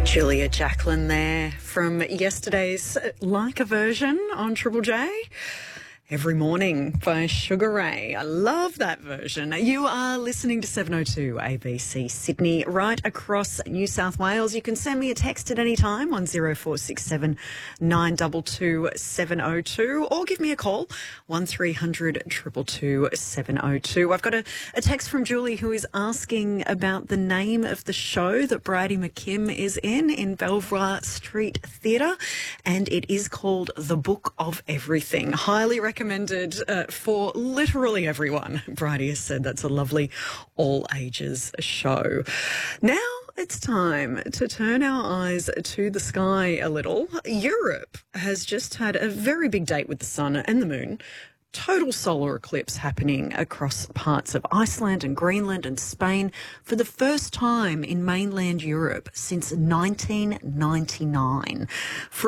Julia Jacklin there from yesterday's Like a Version on Triple J. Every Morning by Sugar Ray. I love that version. You are listening to 702 ABC Sydney, right across New South Wales. You can send me a text at any time on 0467 922 702 or give me a call 1300 222 702. I've got a text from Julie who is asking about the name of the show that Bridie McKim is in Belvoir Street Theatre, and it is called The Book of Everything. Highly recommended for literally everyone. Bridie has said that's a lovely all-ages show. Now it's time to turn our eyes to the sky a little. Europe has just had a very big date with the sun and the moon. Total solar eclipse happening across parts of Iceland and Greenland and Spain for the first time in mainland Europe since 1999. For